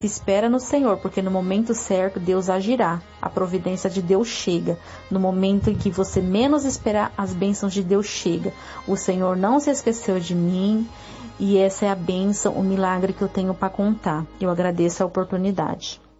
Espera no Senhor, porque no momento certo Deus agirá. A providência de Deus chega. No momento em que você menos esperar, as bênçãos de Deus chegam. O Senhor não se esqueceu de mim e essa é a bênção, o milagre que eu tenho para contar. Eu agradeço a oportunidade.